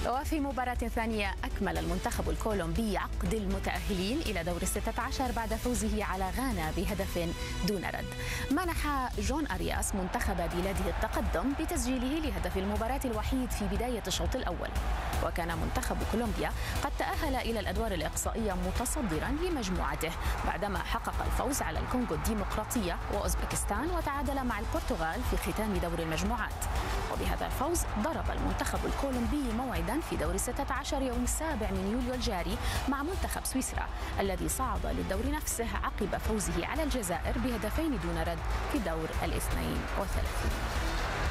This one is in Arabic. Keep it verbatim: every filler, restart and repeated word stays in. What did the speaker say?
وفي مباراة ثانية أكمل المنتخب الكولومبي عقد المتأهلين إلى دور الستة عشر بعد فوزه على غانا بهدف دون رد. منح جون أرياس منتخب بلاده التقدم بتسجيله لهدف المباراة الوحيد في بداية الشوط الأول. وكان منتخب كولومبيا قد تأهل إلى الأدوار الإقصائية متصدرا لمجموعته بعدما حقق الفوز على الكونغو الديمقراطية وأوزبكستان وتعادل مع البرتغال في ختام دور المجموعات. وبهذا الفوز ضرب المنتخب الكولومبي موعدا في دور الستة عشر يوم السابع من يوليو الجاري مع منتخب سويسرا الذي صعد للدور نفسه عقب فوزه على الجزائر بهدفين دون رد في دور الاثنين وثلاثين.